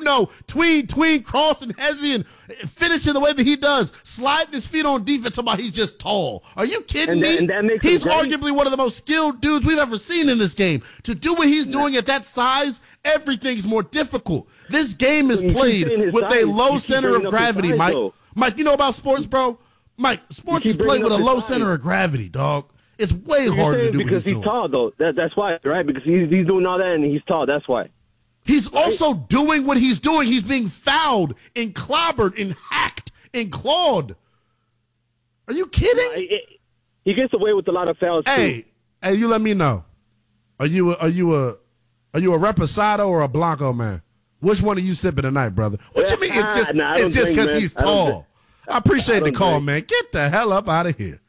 know, tween, crossing, hezzy, finishing the way that he does, sliding his feet on defense, about he's just tall. Are you kidding me? And that makes he's arguably one of the most skilled dudes we've ever seen in this game. To do what he's doing at that size, everything's more difficult. This game is played with a low center of gravity, Mike. Mike, you know about sports, bro? Mike, sports is played with a low center of gravity, dog. It's way harder to do because he's tall, though. That's why, right? Because he's doing all that and he's tall. That's why. He's also doing what he's doing. He's being fouled and clobbered and hacked and clawed. Are you kidding? He gets away with a lot of fouls. Hey, you let me know. Are you a Reposado or a Blanco man? Which one are you sipping tonight, brother? What you mean? It's just because he's tall. I appreciate the call, man. Get the hell up out of here.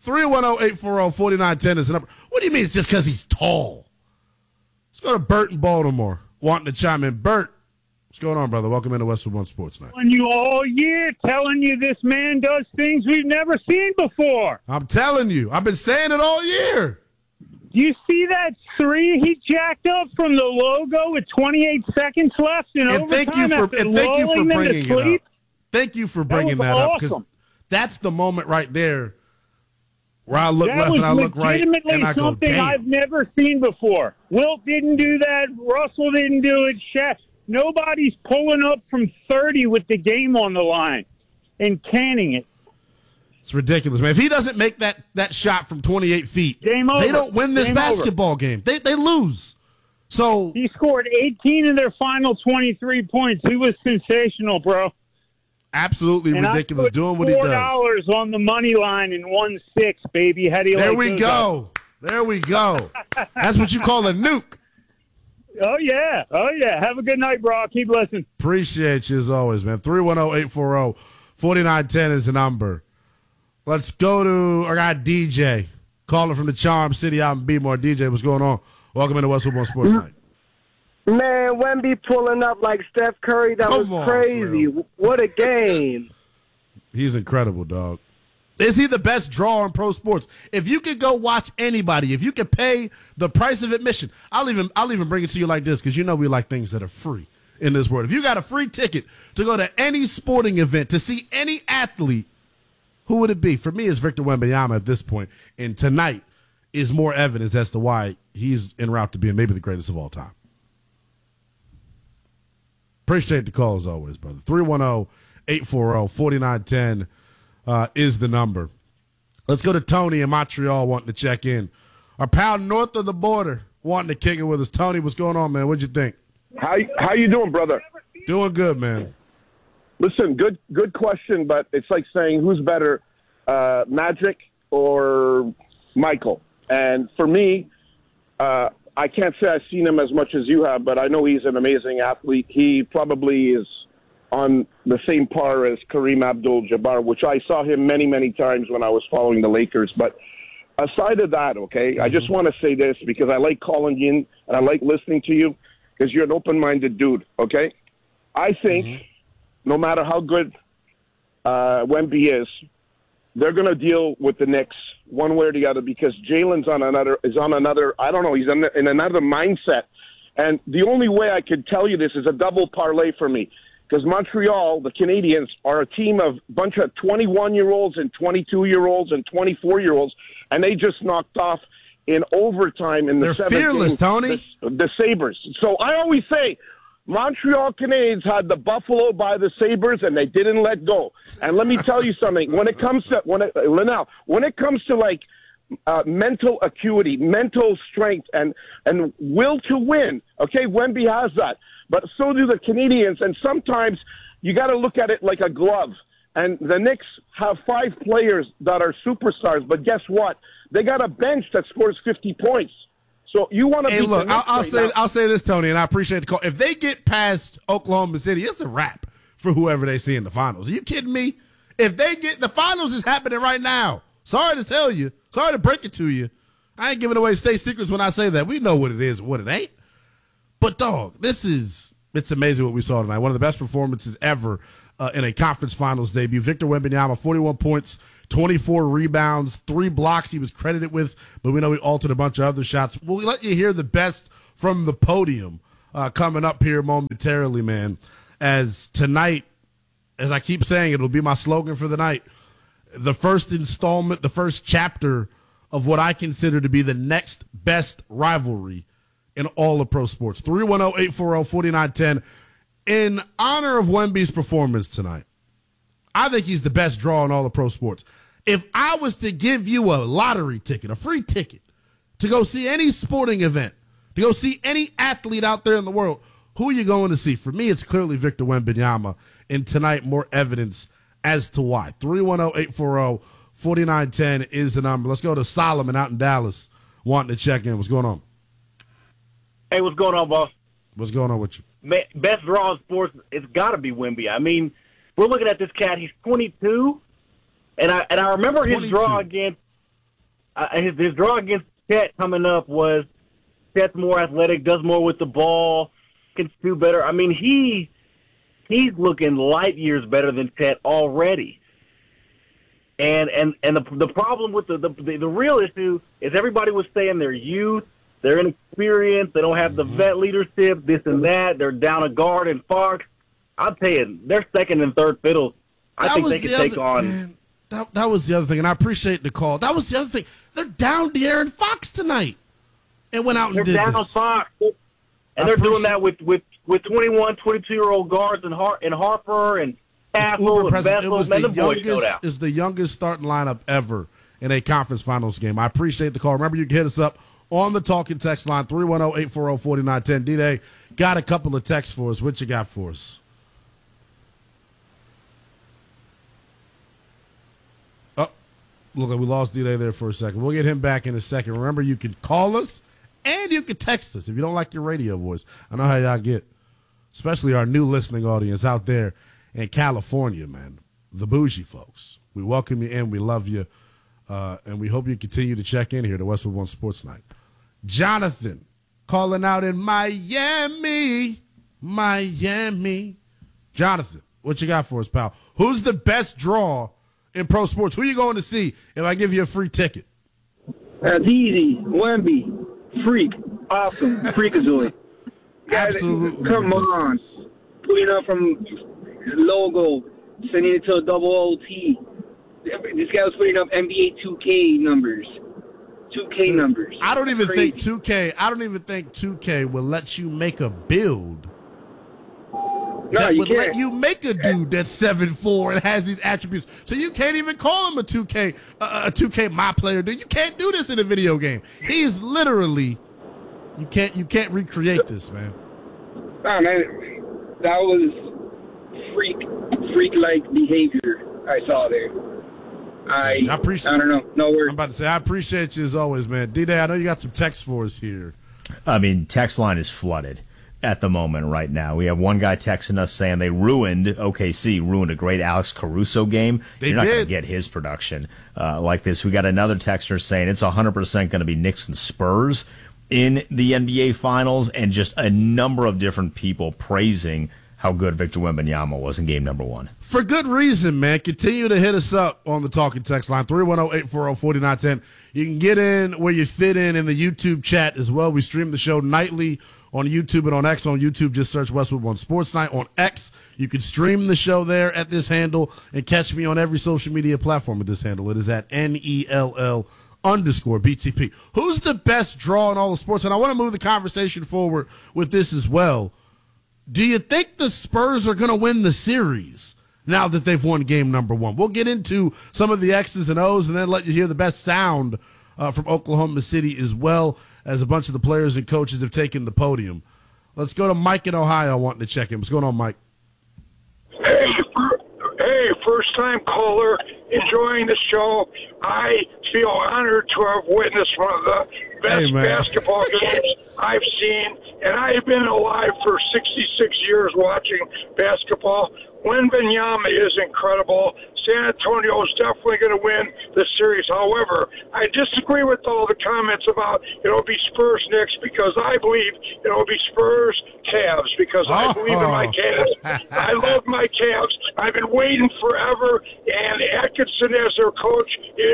310-840-4910 is the number. What do you mean it's just because he's tall? Let's go to Bert in Baltimore, wanting to chime in. Bert, what's going on, brother? Welcome into Westwood One Sports Night. On you all year, telling you this man does things we've never seen before. I'm telling you. I've been saying it all year. Do you see that three he jacked up from the logo with 28 seconds left in overtime? Thank you for bringing it up. Thank you for bringing that up, because that's the moment right there where I look left and I look right and I go, something damn. I've never seen before. Wilt didn't do that. Russell didn't do it. Shaq. Nobody's pulling up from 30 with the game on the line and canning it. It's ridiculous, man. If he doesn't make that shot from 28 feet, game over. They don't win this basketball game. They lose. So he scored 18 of their final 23 points. He was sensational, bro. Absolutely ridiculous, doing what he does. $4 on the money line and 1-6, baby. How do you there like we go. Up? There we go. That's what you call a nuke. Oh, yeah. Have a good night, bro. Keep listening. Appreciate you as always, man. 310-840-4910 is the number. Let's go to our guy DJ, calling from the Charm City out in B-More. DJ, what's going on? Welcome into Westwood One Sports Night. Man, Wemby pulling up like Steph Curry, that was crazy. What a game. He's incredible, dog. Is he the best draw in pro sports? If you could go watch anybody, if you could pay the price of admission, I'll even bring it to you like this, because you know we like things that are free in this world. If you got a free ticket to go to any sporting event, to see any athlete, who would it be? For me, it's Victor Wembanyama at this point, and tonight is more evidence as to why he's en route to being maybe the greatest of all time. Appreciate the call as always, brother. 310-840-4910 is the number. Let's go to Tony in Montreal wanting to check in. Our pal north of the border wanting to kick it with us. Tony, what's going on, man? What'd you think? How you doing, brother? Doing good, man. Listen, good question, but it's like saying who's better, Magic or Michael? And for me, I can't say I've seen him as much as you have, but I know he's an amazing athlete. He probably is on the same par as Kareem Abdul-Jabbar, which I saw him many, many times when I was following the Lakers. But aside of that, okay, I just want to say this because I like calling you in and I like listening to you because you're an open-minded dude, okay? I think no matter how good Wemby is, they're going to deal with the Knicks one way or the other because Jalen's on another. I don't know. He's in another mindset, and the only way I could tell you this is a double parlay for me because Montreal, the Canadiens, are a team of bunch of 21-year-olds and 22-year-olds and 24-year-olds, and they just knocked off in overtime in the seventh game. They're fearless, Tony. The Sabres. So I always say, Montreal Canadiens had the buffalo by the Sabres, and they didn't let go. And let me tell you something. When it comes to like mental acuity, mental strength, and will to win, okay, Wemby has that. But so do the Canadiens. And sometimes you got to look at it like a glove. And the Knicks have 5 players that are superstars, but guess what? They got a bench that scores 50 points. So you want to Hey, look, I'll say this, Tony, and I appreciate the call. If they get past Oklahoma City, it's a wrap for whoever they see in the finals. Are you kidding me? If they get the finals is happening right now. Sorry to tell you. Sorry to break it to you. I ain't giving away state secrets when I say that. We know what it is and what it ain't. But, dog, it's amazing what we saw tonight. One of the best performances ever in a conference finals debut. Victor Wembanyama, 41 points, 24 rebounds, 3 blocks he was credited with, but we know he altered a bunch of other shots. We'll let you hear the best from the podium coming up here momentarily, man. as tonight, as I keep saying, it'll be my slogan for the night, the first installment, the first chapter of what I consider to be the next best rivalry in all of pro sports. 310-840-4910. In honor of Wemby's performance tonight, I think he's the best draw in all of pro sports. If I was to give you a lottery ticket, a free ticket, to go see any sporting event, to go see any athlete out there in the world, who are you going to see? For me, it's clearly Victor Wembanyama. And tonight, more evidence as to why. 310-840-4910 is the number. Let's go to Solomon out in Dallas wanting to check in. What's going on? Hey, what's going on, boss? What's going on with you? Best draw in sports, it's got to be Wemby. I mean, we're looking at this cat. He's 22, and I remember 22. His draw against his draw against Chet coming up was Chet's more athletic, does more with the ball, can do better. I mean, he's looking light years better than Chet already. And the problem with the real issue is everybody was saying their youth, they're inexperienced, they don't have the vet leadership, this and that. They're down a guard and Fox. I'll tell you, they're second and third fiddles. I think they can take on. Man, that was the other thing, and I appreciate the call. That was the other thing. They're down De'Aaron Fox tonight, and went out and did down this. Fox, and they're doing that with 21, 22-year-old guards and Harper and Castle and Bessel. It was the youngest starting lineup ever in a conference finals game. I appreciate the call. Remember, you can hit us up on the talking text line, 310-840-4910. D-Day, got a couple of texts for us. What you got for us? Oh, look, we lost D-Day there for a second. We'll get him back in a second. Remember, you can call us and you can text us if you don't like your radio voice. I know how y'all get, especially our new listening audience out there in California, man, the bougie folks. We welcome you in. We love you. And we hope you continue to check in here to Westwood One Sports Night. Jonathan calling out in Miami. Jonathan, what you got for us, pal? Who's the best draw in pro sports? Who you going to see if I give you a free ticket? That's easy. Wemby. Freak. Awesome. Freakazoid. Absolutely. Come on. Putting up from logo, sending it to a double OT. This guy was putting up NBA 2K numbers. 2K numbers. I don't even think 2K will let you make a build that would let you make a dude that's 7'4" and has these attributes. So you can't even call him a 2K my player, dude. You can't do this in a video game. He's literally you can't recreate this, man. Oh man, that was freak like behavior I saw there. I appreciate. I don't know. No worries. I'm about to say I appreciate you as always, man. D-Day, I know you got some text for us here. I mean, text line is flooded at the moment right now. We have one guy texting us saying OKC ruined a great Alex Caruso game. You're not going to get his production like this. We got another texter saying it's 100% going to be Knicks and Spurs in the NBA Finals, and just a number of different people praising how good Victor Wembanyama was in game number one. For good reason, man. Continue to hit us up on the talking text line, 310-840-4910. You can get in where you fit in the YouTube chat as well. We stream the show nightly on YouTube and on X. On YouTube, just search Westwood One Sports Night. On X, you can stream the show there at this handle and catch me on every social media platform at this handle. It is at NELL_BTP. Who's the best draw in all of sports? And I want to move the conversation forward with this as well. Do you think the Spurs are going to win the series now that they've won game number one? We'll get into some of the X's and O's and then let you hear the best sound from Oklahoma City, as well as a bunch of the players and coaches have taken the podium. Let's go to Mike in Ohio wanting to check in. What's going on, Mike? Hey, first-time caller, enjoying the show. I feel honored to have witnessed one of the best basketball games I've seen, and I've been alive for 66 years watching basketball. Wembanyama is incredible. San Antonio is definitely going to win the series. However, I disagree with all the comments about it'll be Spurs Knicks, because I believe it'll be Spurs Cavs, because I believe in my Cavs. I love my Cavs. I've been waiting forever, and Atkinson as their coach is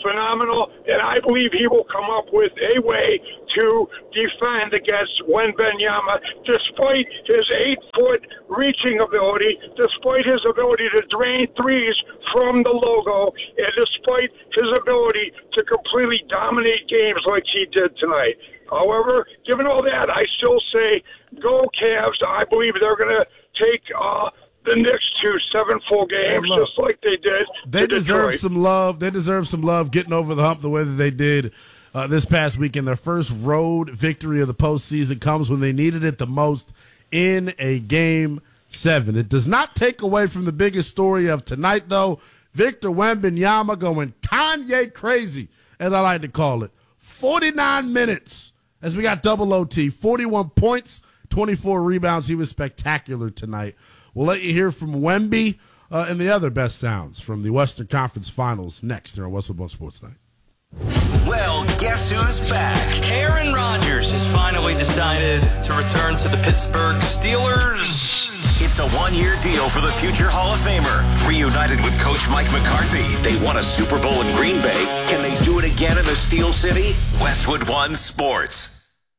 phenomenal, and I believe he will come up with a way to defend against Wembanyama, despite his 8-foot reaching ability, despite his ability to drain threes from the logo, and despite his ability to completely dominate games like he did tonight. However, given all that, I still say go Cavs. I believe they're going to take the Knicks to 7 full games, just like they did. They deserve some love. They deserve some love getting over the hump the way that they did this past weekend. Their first road victory of the postseason comes when they needed it the most in a Game 7. It does not take away from the biggest story of tonight, though. Victor Wembanyama going Kanye crazy, as I like to call it. 49 minutes as we got double OT. 41 points, 24 rebounds. He was spectacular tonight. We'll let you hear from Wemby and the other best sounds from the Western Conference Finals next here on Westwood One Sports Night. Well, guess who's back? Aaron Rodgers has finally decided to return to the Pittsburgh Steelers. It's a one-year deal for the future Hall of Famer. Reunited with Coach Mike McCarthy, they won a Super Bowl in Green Bay. Can they do it again in the Steel City? Westwood One Sports.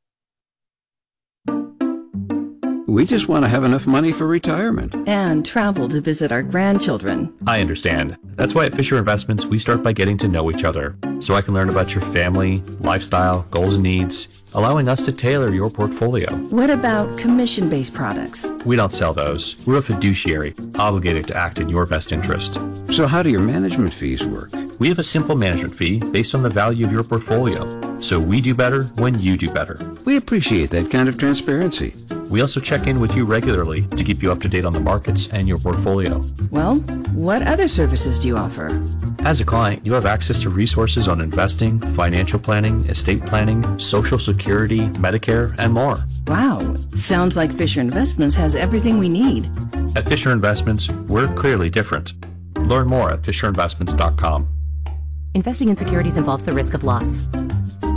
We just want to have enough money for retirement. And travel to visit our grandchildren. I understand. That's why at Fisher Investments, we start by getting to know each other, so I can learn about your family, lifestyle, goals and needs, allowing us to tailor your portfolio. What about commission-based products? We don't sell those. We're a fiduciary, obligated to act in your best interest. So how do your management fees work? We have a simple management fee based on the value of your portfolio. So we do better when you do better. We appreciate that kind of transparency. We also check in with you regularly to keep you up to date on the markets and your portfolio. Well, what other services do you offer? As a client, you have access to resources on investing, financial planning, estate planning, Social Security, Medicare, and more. Wow, sounds like Fisher Investments has everything we need. At Fisher Investments, we're clearly different. Learn more at FisherInvestments.com. Investing in securities involves the risk of loss.